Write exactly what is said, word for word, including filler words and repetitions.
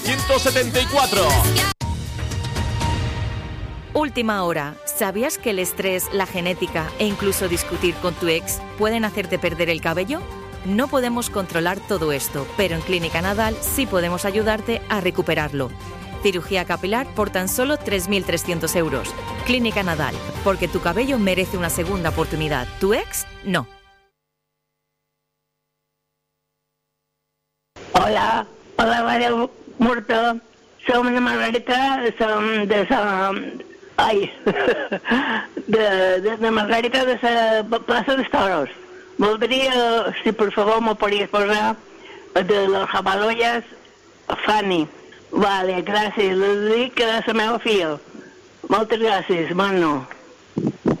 ciento setenta y cuatro. Última hora. ¿Sabías que el estrés, la genética e incluso discutir con tu ex pueden hacerte perder el cabello? No podemos controlar todo esto, pero en Clínica Nadal sí podemos ayudarte a recuperarlo. Cirugía capilar por tan solo tres mil trescientos euros. Clínica Nadal, porque tu cabello merece una segunda oportunidad. Tu ex, no. Hola, hola María Murto. Som de Margarita, som de sa... Ai, de, de, de Margarita de la plaça dels Toros. Voldria, si per favor m'ho podries posar, de los Jabaloyas, Fanny. Vale, gràcies. Les dic que és la meva filla. Moltes gràcies, mano.